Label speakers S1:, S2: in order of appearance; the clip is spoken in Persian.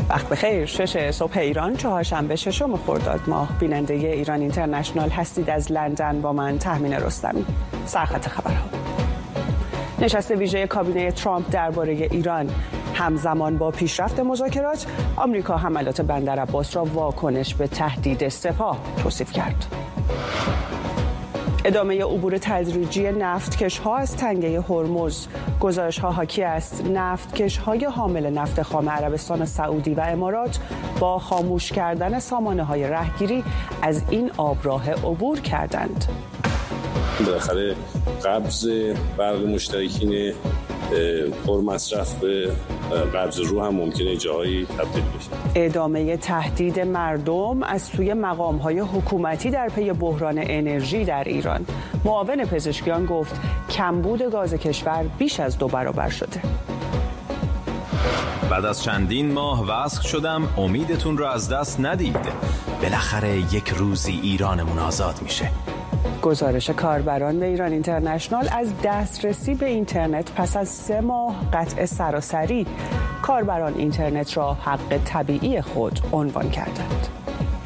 S1: وقت بخیر. 6 صبح ایران، چهارشنبه 6 خرداد ماه. بیننده ایران اینترنشنال هستید. از لندن با من تهمین رستمی. سرخط خبرها. نشست ویژه کابینه ترامپ درباره ایران. همزمان با پیشرفت مذاکرات، آمریکا حملات بندرعباس را واکنش به تهدید سپاه توصیف کرد. ادامه عبور تدریجی نفتکش‌ها از تنگه هرمز. گزارش‌ها حاکی است نفتکش‌های حامل نفت خام عربستان سعودی و امارات با خاموش کردن سامانه‌های رهگیری از این آبراه عبور کردند.
S2: بالاخره قبض برق مشترکین پرمصرف به قبض رو هم ممکنه جاهایی تبدیل بشه.
S1: ادامه تهدید مردم از سوی مقام‌های حکومتی در پی بحران انرژی در ایران. معاون پزشکیان گفت کمبود گاز کشور بیش از 2 برابر شده.
S3: بعد از چندین ماه وصل شدم، امیدتون رو از دست ندید. بالاخره یک روزی ایرانمون آزاد میشه.
S1: گزارش کاربران به ایران اینترنشنال از دسترسی به اینترنت پس از 3 ماه قطع سراسری. کاربران اینترنت را حق طبیعی خود عنوان کردند.